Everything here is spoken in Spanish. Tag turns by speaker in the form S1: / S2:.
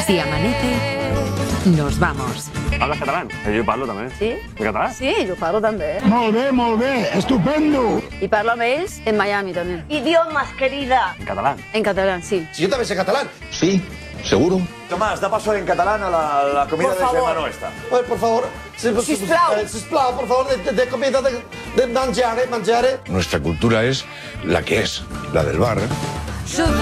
S1: Si amanece, nos vamos.
S2: ¿Hablas catalán? Jo parlo també.
S3: Sí?
S2: En català?
S3: Sí, jo parlo també.
S4: Molt bé, estupendo.
S3: I parlo amb ells en Miami també.
S5: Idiomas, querida.
S2: En catalán.
S3: En català, sí.
S6: Si yo también sé catalán. Sí, seguro.
S7: Tomás, da paso en catalán a la comida
S5: Por
S7: de
S5: favor.
S7: germano esta.
S6: Por favor.
S5: Sisplau.
S6: Por favor, de comida, de mangiare.
S8: Nuestra cultura es la que es, la del bar.